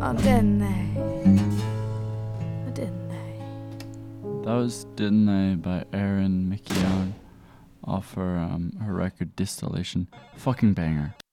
Oh, didn't they? Oh, didn't they? That was Didn't They by Erin McKeown off her record Distillation. Fucking banger.